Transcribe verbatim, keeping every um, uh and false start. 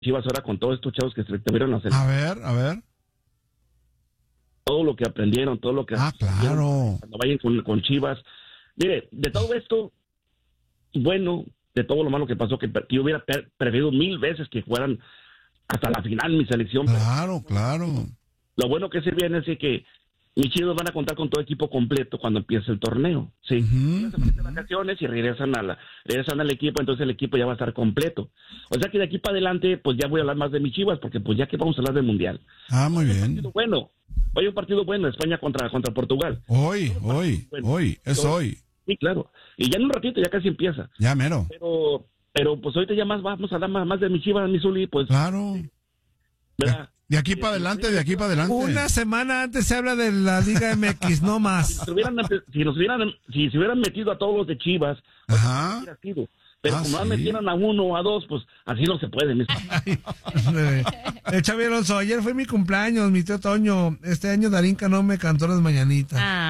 Chivas ahora con todos estos chavos que se tuvieron a hacer. A ver, a ver. Todo lo que aprendieron, todo lo que... Ah, claro. Cuando vayan con, con Chivas. Mire, de todo esto, bueno, de todo lo malo que pasó, que, que yo hubiera pre- preferido mil veces que fueran hasta la final mi selección. Claro, claro. Lo bueno que se viene es que mis Chivas van a contar con todo equipo completo cuando empiece el torneo, sí. Uh-huh, Se van de vacaciones y regresan a la, regresan al equipo, entonces el equipo ya va a estar completo. O sea que de aquí para adelante, pues ya voy a hablar más de mis Chivas, porque pues ya que vamos a hablar del Mundial. Ah, muy bien. Bueno, hoy un partido bueno, España contra, contra Portugal. Hoy, hoy, bueno, hoy, es pero, hoy. Sí, claro. Y ya en un ratito ya casi empieza. Ya mero. Pero, pero pues ahorita ya más vamos a dar más, más de mis Chivas, mi Zuli, pues. Claro. ¿Verdad? De aquí para adelante, de aquí para adelante. Una semana antes se habla de la Liga M X, no Si más. nos hubieran, si nos hubieran, si se hubieran metido a todos los de Chivas, pues, Ajá. hubiera sido. Pero Ah, como no ¿sí? metieron a uno o a dos, pues así no se puede. mis- Eh, eh, Xavi Alonso, ayer fue mi cumpleaños, mi tío Toño. Este año Darinka no me cantó las mañanitas. Ah.